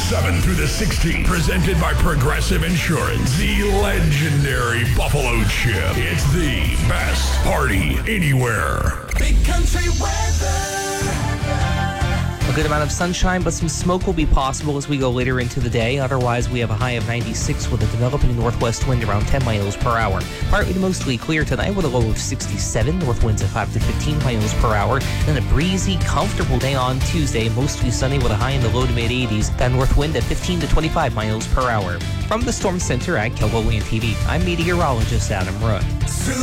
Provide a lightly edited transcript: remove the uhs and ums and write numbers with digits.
7th through the 16th. Presented by Progressive Insurance. The legendary Buffalo Chip. It's the best party anywhere. Big country weather. A good amount of sunshine, but some smoke will be possible as we go later into the day. Otherwise, we have a high of 96 with a developing northwest wind around 10 miles per hour. Partly to mostly clear tonight with a low of 67, north winds at 5 to 15 miles per hour. Then a breezy, comfortable day on Tuesday, mostly sunny with a high in the low to mid 80s. That north wind at 15 to 25 miles per hour. From the Storm Center at KELOLAND TV, I'm meteorologist Adam Root.